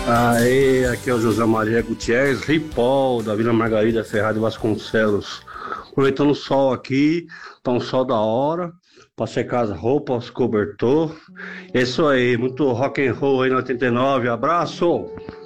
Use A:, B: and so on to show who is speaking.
A: Aê, aqui é o José Maria Gutierrez, Ripoll, da Vila Margarida Ferrari Vasconcelos. Aproveitando o sol aqui, tá um sol da hora, pra secar as roupas, cobertor. É isso aí, muito rock and roll aí no 89, abraço!